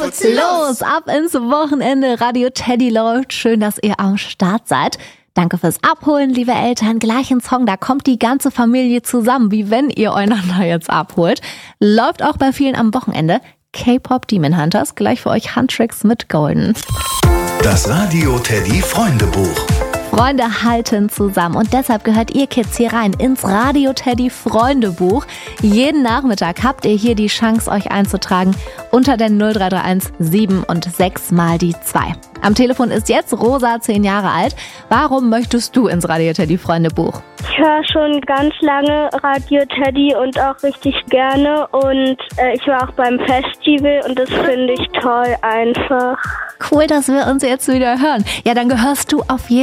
Los, ab ins Wochenende. Radio Teddy läuft. Schön, dass ihr am Start seid. Danke fürs Abholen, liebe Eltern. Gleich ein Song, da kommt die ganze Familie zusammen, wie wenn ihr einander jetzt abholt. Läuft auch bei vielen am Wochenende. K-Pop Demon Hunters, gleich für euch Huntrix mit Golden. Das Radio Teddy Freundebuch. Freunde halten zusammen und deshalb gehört ihr Kids hier rein ins Radio Teddy Freundebuch. Jeden Nachmittag habt ihr hier die Chance, euch einzutragen unter der 0331 7 und 6 mal die 2. Am Telefon ist jetzt Rosa, 10 Jahre alt. Warum möchtest du ins Radio Teddy Freundebuch? Ich höre schon ganz lange Radio Teddy und auch richtig gerne und ich war auch beim Festival und das finde ich toll einfach. Cool, dass wir uns jetzt wieder hören. Ja, dann gehörst du auf jeden Fall